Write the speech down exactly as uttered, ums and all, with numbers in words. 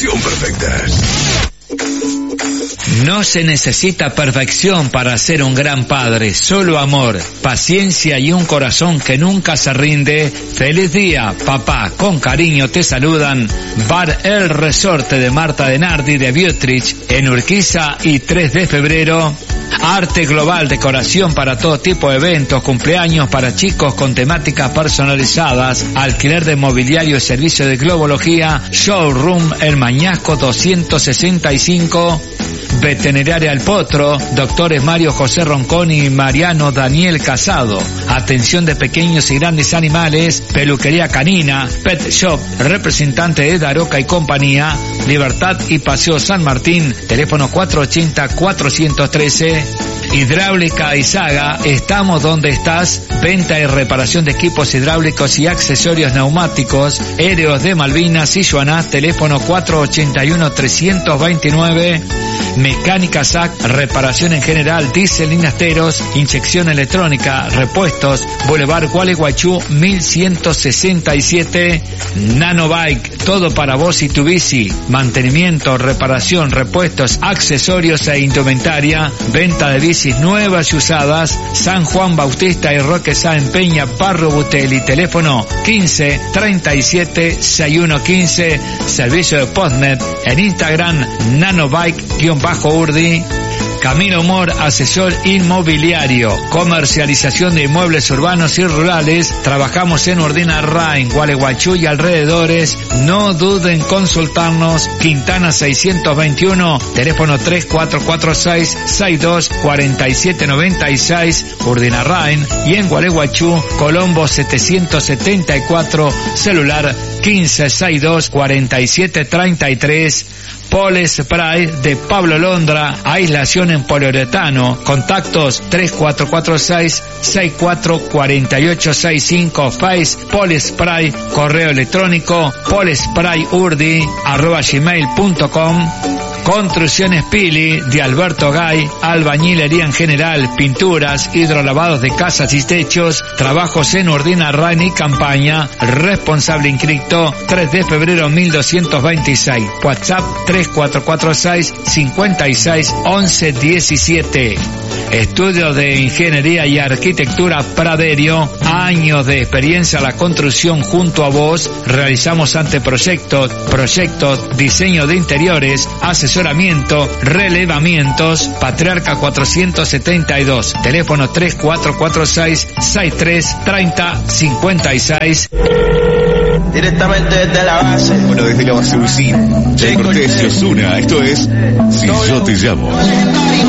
Combinación perfecta. No se necesita perfección para ser un gran padre, solo amor, paciencia y un corazón que nunca se rinde. Feliz día, papá, con cariño te saludan Bar El Resorte de Marta de Nardi de Biotrich en Urquiza y tres de febrero. Arte global, decoración para todo tipo de eventos, cumpleaños para chicos con temáticas personalizadas, alquiler de mobiliario y servicio de globología, showroom El Mañasco doscientos sesenta y cinco. Veterinaria El Potro, doctores Mario José Ronconi y Mariano Daniel Casado. Atención de pequeños y grandes animales, peluquería canina, pet shop, representante de Daroca y compañía, Libertad y Paseo San Martín, teléfono cuatro ochenta cuatrocientos trece. Hidráulica Izaga, estamos donde estás, venta y reparación de equipos hidráulicos y accesorios neumáticos, Héroes de Malvinas y Joanás, teléfono cuatro ochenta y uno trescientos veintinueve. Mecánica S A C, reparación en general, diésel y nasteros, inyección electrónica, repuestos, Boulevard Gualeguaychú mil ciento sesenta y siete. Nanobike, todo para vos y tu bici, mantenimiento, reparación, repuestos, accesorios e indumentaria, venta de bicis nuevas y usadas, San Juan Bautista y Roque Sáenz Peña, Barrio Butelli, teléfono quince treinta y siete sesenta y uno quince, servicio de Postnet, en Instagram nanobike-urdi. Camino Humor, asesor inmobiliario, comercialización de inmuebles urbanos y rurales. Trabajamos en Urdinarrain, Gualeguaychú y alrededores. No duden en consultarnos. Quintana seiscientos veintiuno, teléfono tres cuatro cuatro seis, seis dos cuatro siete nueve seis, Urdinarrain. Y en Gualeguaychú, Colombo setecientos setenta y cuatro, celular quince sesenta y dos cuarenta y siete treinta y tres. Pole Spray de Pablo Londra, aislación en poliuretano, contactos tres cuatro cuatro seis, seis cuatro cuatro ocho seis cinco, Face Pole Spray, correo electrónico polesprayurdi arroba gmail punto com. Construcciones Pili de Alberto Gay, albañilería en general, pinturas, hidrolavados de casas y techos, trabajos en Urdinarrain y Campaña, responsable inscrito tres de febrero mil doscientos veintiséis, WhatsApp tres cuatro cuatro seis, cinco seis once diecisiete. Estudio de Ingeniería y Arquitectura Praderio, años de experiencia en la construcción junto a vos. Realizamos anteproyectos, proyectos, diseño de interiores, asesoramiento, relevamientos. Patriarca cuatrocientos setenta y dos, teléfono tres cuatro cuatro seis, seis tres tres cero cinco seis. Directamente desde la base. Bueno, desde la base Ursín, Jay Cortés y Ozuna, esto es Si Yo Te Llamo.